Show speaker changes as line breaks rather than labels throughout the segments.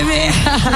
ver.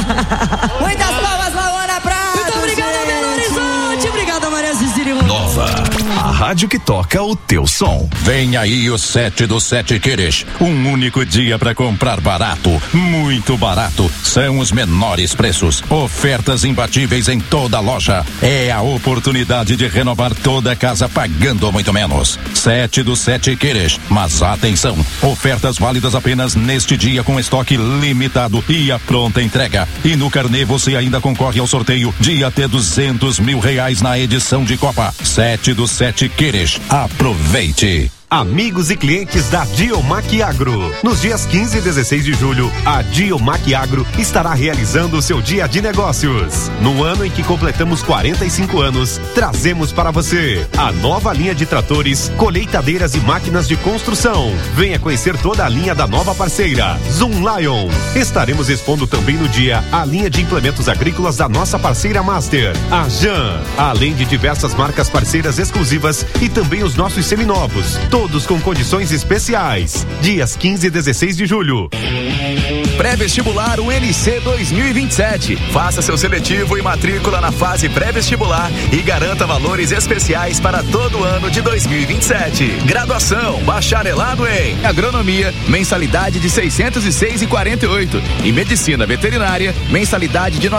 Muitas palmas, Laura Prado.
Muito obrigada, Belo Horizonte. Obrigada, Maria Cecília.
Nova, a rádio que toca o teu som.
Vem aí o 7 do 7 Queres. Um único dia para comprar barato, muito barato. São os menores preços, ofertas imbatíveis em toda a loja. É a oportunidade de renovar toda a casa pagando muito menos. 7 do 7 Queres. Mas atenção, ofertas válidas apenas neste dia com estoque limitado e a pronta entrega. E no carnê você ainda concorre ao sorteio de até R$200 mil na edição de Copa. 7 do 7 Queres. Aproveite!
Amigos e clientes da Diomac Agro. Nos dias 15 e 16 de julho, a Diomac Agro estará realizando o seu dia de negócios. No ano em que completamos 45 anos, trazemos para você a nova linha de tratores, colheitadeiras e máquinas de construção. Venha conhecer toda a linha da nova parceira, Zoom Lion. Estaremos expondo também no dia a linha de implementos agrícolas da nossa parceira Master, a Jan, além de diversas marcas parceiras exclusivas e também os nossos seminovos. Todos com condições especiais. Dias 15 e 16 de julho.
Pré-vestibular UNC 2027. Faça seu seletivo e matrícula na fase pré-vestibular e garanta valores especiais para todo o ano de 2027. Graduação, bacharelado em agronomia, mensalidade de R$606,48. E medicina veterinária, mensalidade de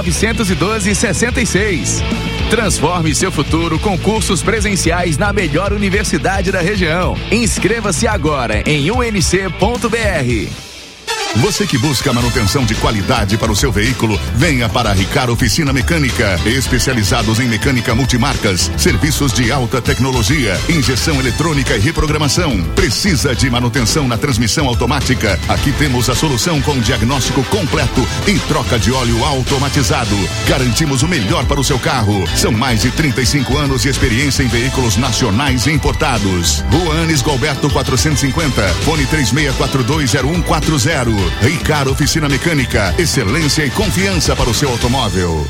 R$912,66. Transforme seu futuro com cursos presenciais na melhor universidade da região. Inscreva-se agora em unc.br.
Você que busca manutenção de qualidade para o seu veículo, venha para a Ricar Oficina Mecânica, especializados em mecânica multimarcas, serviços de alta tecnologia, injeção eletrônica e reprogramação. Precisa de manutenção na transmissão automática? Aqui temos a solução com diagnóstico completo e troca de óleo automatizado. Garantimos o melhor para o seu carro. São mais de 35 anos de experiência em veículos nacionais e importados. Rua Anis Galberto 450, fone 36420140. Ricar Oficina Mecânica, excelência e confiança para o seu automóvel.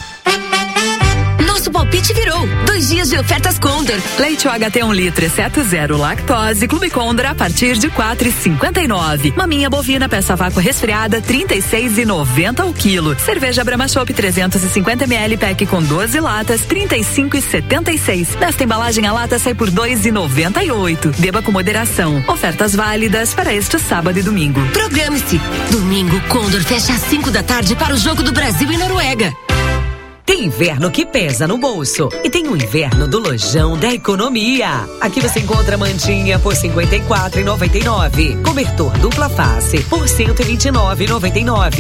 Nosso palpite virou 2 dias de ofertas Condor. Leite UHT 1 litro, exceto 0 lactose, Clube Condor a partir de R$4,59. Maminha bovina peça vácuo resfriada, R$36,90 o quilo. Cerveja Brahma Chopp 350 ml pack com 12 latas, R$35,76. Nesta embalagem a lata sai por R$2,98. Beba com moderação. Ofertas válidas para este sábado e domingo.
Programe-se. Domingo, Condor fecha às 5 da tarde para o jogo do Brasil e Noruega.
Tem inverno que pesa no bolso e tem o inverno do Lojão da Economia. Aqui você encontra mantinha por R$54,99, cobertor dupla face por R$129,99.